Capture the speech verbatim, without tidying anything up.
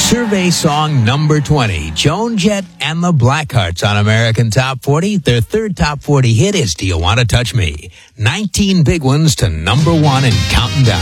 Survey song number twenty, Joan Jett and the Blackhearts on American Top forty. Their third Top forty hit is Do You Want to Touch Me? nineteen big ones to number one and counting down.